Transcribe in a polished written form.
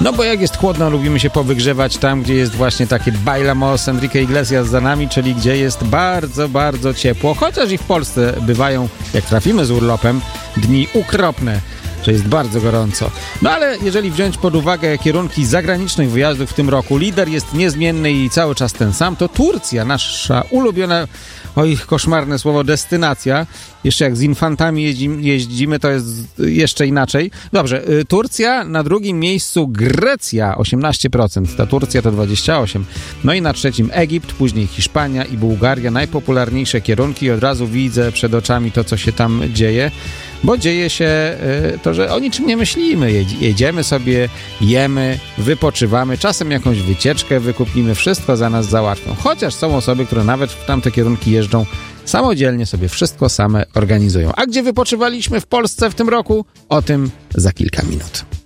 No bo jak jest chłodno, lubimy się powygrzewać tam, gdzie jest właśnie takie Bailamos, Enrique Iglesias za nami, czyli gdzie jest bardzo, bardzo ciepło. Chociaż i w Polsce bywają, jak trafimy z urlopem, dni ukropne, że jest bardzo gorąco. No ale jeżeli wziąć pod uwagę kierunki zagranicznych wyjazdów w tym roku, lider jest niezmienny i cały czas ten sam, to Turcja, nasza ulubiona, oj, koszmarne słowo, destynacja. Jeszcze jak z infantami jeździmy, to jest jeszcze inaczej. Dobrze, Turcja, na drugim miejscu Grecja, 18%, ta Turcja to 28%. No i na trzecim Egipt, później Hiszpania i Bułgaria, najpopularniejsze kierunki. Od razu widzę przed oczami to, co się tam dzieje, bo dzieje się to, że o niczym nie myślimy. Jedziemy sobie, jemy, wypoczywamy, czasem jakąś wycieczkę wykupimy, wszystko za nas załatwią. Chociaż są osoby, które nawet w tamte kierunki jeżdżą, samodzielnie sobie wszystko same organizują. A gdzie wypoczywaliśmy w Polsce w tym roku? O tym za kilka minut.